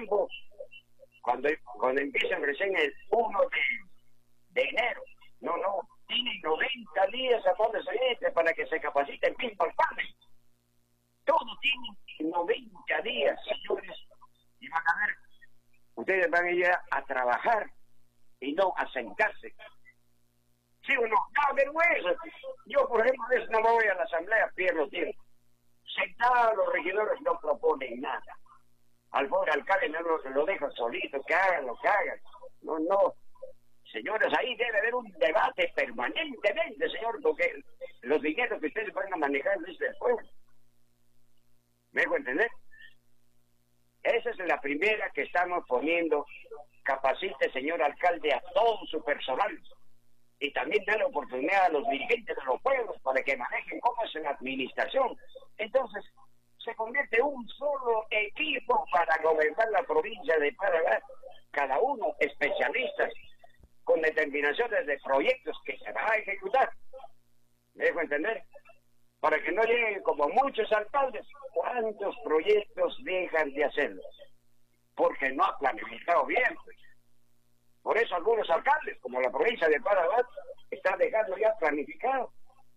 tiempo, cuando empiezan recién el 1 de enero. No, tienen 90 días a donde se entre para que se capaciten mismo alcalde. Todos tienen 90 días, señores, y van a ver, ustedes van a ir a trabajar y no a sentarse. ¿Sí o no? Da vergüenza. Yo, por ejemplo, a veces no me voy a la asamblea, pierdo tiempo. Sentados los regidores no proponen nada. Al pobre alcalde no lo dejan solito, que hagan lo que hagan. No. Señores, ahí debe haber un debate permanentemente, señor, porque los dineros que ustedes van a manejar desde el pueblo. ¿Me dejo entender? Esa es la primera que estamos poniendo. Capacite, señor alcalde, a todo su personal. Y también dé la oportunidad a los dirigentes de los pueblos para que manejen cómo es la administración. Entonces, se convierte en un solo equipo para gobernar la provincia de Paraná, cada uno especialistas, con determinaciones de proyectos que se van a ejecutar. ¿Me dejo entender? Para que no lleguen como muchos alcaldes. ¿Cuántos proyectos dejan de hacerlos? Porque no ha planificado bien, pues. Por eso algunos alcaldes, como la provincia de Paraná, están dejando ya planificado.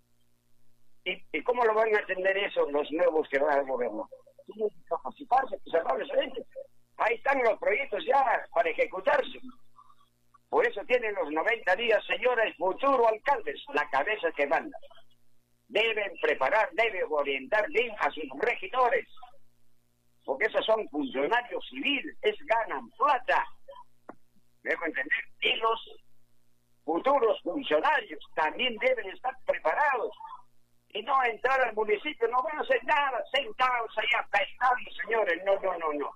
¿Y cómo lo van a entender eso los nuevos que van a gobernar? Tienen que capacitarse, que se hable gente. Ahí están los proyectos ya para ejecutarse. Por eso tienen los 90 días, señores futuros alcaldes, la cabeza que manda. Deben preparar, deben orientar bien a sus regidores, porque esos son funcionarios civiles, ganan plata. ¿Me dejo entender? Y los futuros funcionarios también deben estar preparados y no entrar al municipio, no van a hacer nada, sentados ahí apestados, señores. No.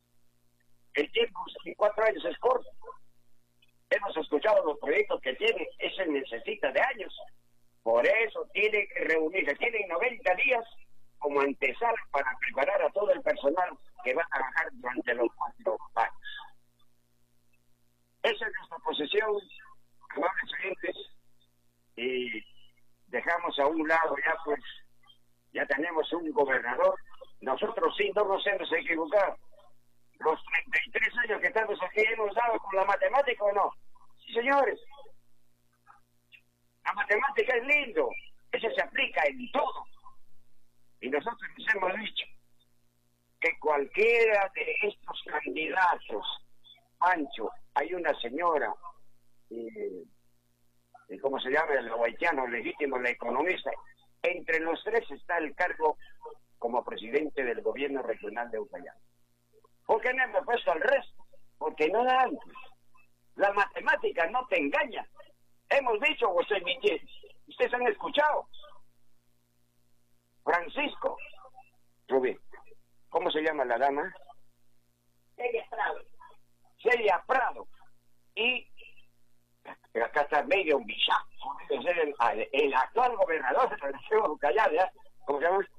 El tiempo en 4 años es corto. Hemos escuchado los proyectos que tiene, ese necesita de años. Por eso tiene que reunirse, tienen 90 días como antesala para preparar a todo el personal que va a trabajar durante los 4 años. Esa es nuestra posición, amables oyentes, y dejamos a un lado ya, pues, ya tenemos un gobernador. Nosotros sí no nos hemos equivocado. Los 33 años que estamos aquí hemos dado con la matemática, ¿o no? Sí, señores. La matemática es lindo, eso se aplica en todo. Y nosotros les hemos dicho que cualquiera de estos candidatos, Pancho, hay una señora, ¿cómo se llama? El haitiano legítimo, la economista. Entre los 3 está el cargo como presidente del gobierno regional de Ucayali. ¿Por qué no hemos puesto al resto? Porque no da antes. La matemática no te engaña. Hemos dicho, o estoy mintiendo. Ustedes han escuchado. Francisco Rubí. ¿Cómo se llama la dama? Celia Prado. Y acá está medio Villán, el actual gobernador de la región de Ucayali, ¿eh? ¿Cómo se llama?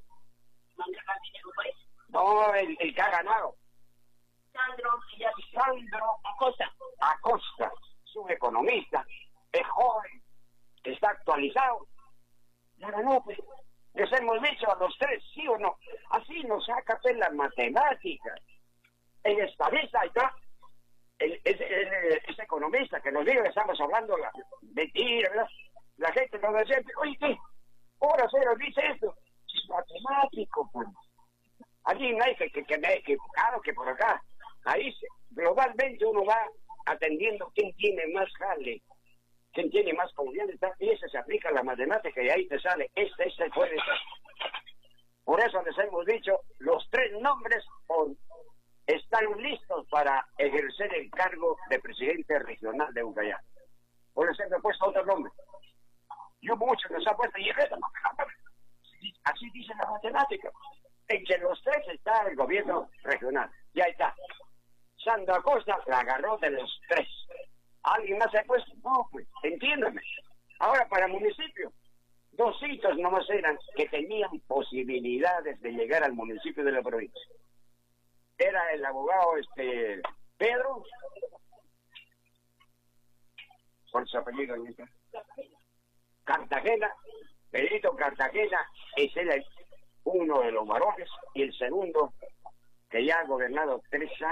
No, el que ha ganado. Sandro Acosta, es un economista, es joven, está actualizado. Y ahora no, pues, les hemos dicho a los 3, ¿sí o no? Así nos saca pues las matemáticas. El estadista, ahí está. Es economista que nos diga que estamos hablando mentira, ¿verdad? La gente nos dice, oye, ¿qué? Ahora cero dice esto. Es matemático, pues. Allí no hay que me he equivocado, que por acá. Ahí globalmente uno va atendiendo quién tiene más jale, quién tiene más confianza, y ese se aplica a la matemática y ahí te sale, este puede ser. Por eso les hemos dicho, los 3 nombres están listos para ejercer el cargo de presidente regional de Ucayali. Por eso me he puesto otro nombre. Yo muchos nos ha puesto, y así dice la matemática. Entre los 3 está el gobierno regional. Ya está. Sandro Acosta la agarró de los 3. ¿Alguien más se ha puesto? No, pues, entiéndame. Ahora, para el municipio, 2 hitos nomás eran que tenían posibilidades de llegar al municipio de la provincia. Era el abogado Pedro, ¿cuál es su apellido? Cartagena, Pedrito Cartagena, ese era uno de los varones, y el segundo, que ya ha gobernado 3 años.